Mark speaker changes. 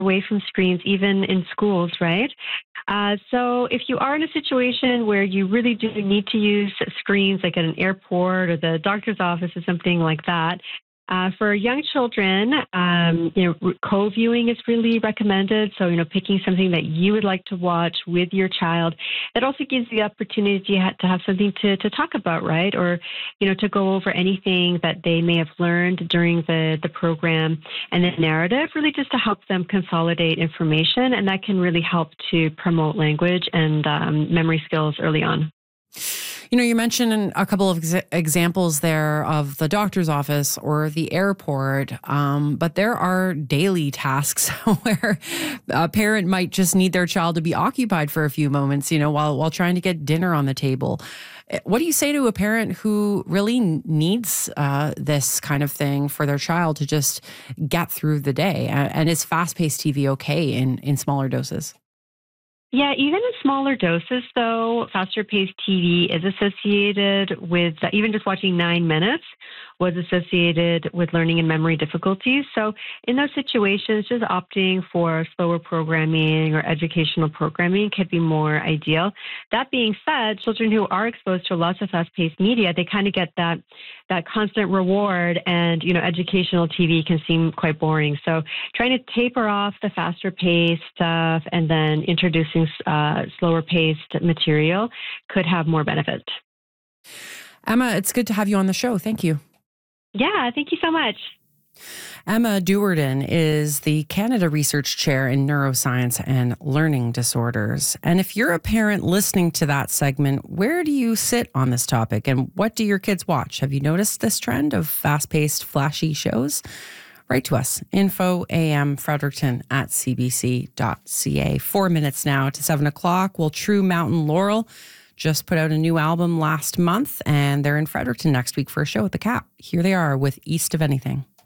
Speaker 1: away from screens, even in schools, right? So if you are in a situation where you really do need to use screens, like at an airport or the doctor's office or something like that, for young children, co-viewing is really recommended. So, picking something that you would like to watch with your child. That also gives you the opportunity to have something to talk about, right? Or, to go over anything that they may have learned during the program. And the narrative, really just to help them consolidate information. And that can really help to promote language and memory skills early on.
Speaker 2: You mentioned a couple of examples there of the doctor's office or the airport, but there are daily tasks where a parent might just need their child to be occupied for a few moments, while trying to get dinner on the table. What do you say to a parent who really needs this kind of thing for their child to just get through the day? And is fast-paced TV okay in smaller doses?
Speaker 1: Yeah, even in smaller doses, though, faster-paced TV is associated with, even just watching 9 minutes was associated with learning and memory difficulties. So in those situations, just opting for slower programming or educational programming could be more ideal. That being said, children who are exposed to lots of fast-paced media, they kind of get that constant reward, and, educational TV can seem quite boring. So trying to taper off the faster-paced stuff and then introducing slower-paced material could have more benefit.
Speaker 2: Emma, it's good to have you on the show. Thank you.
Speaker 1: Yeah, thank you so much.
Speaker 2: Emma Duerden is the Canada Research Chair in Neuroscience and Learning Disorders. And if you're a parent listening to that segment, where do you sit on this topic, and what do your kids watch? Have you noticed this trend of fast-paced, flashy shows? Write to us, info@fredericton@cbc.ca. 4 minutes now to 7 o'clock. Well, True Mountain Laurel just put out a new album last month, and they're in Fredericton next week for a show at the Cap. Here they are with East of Anything.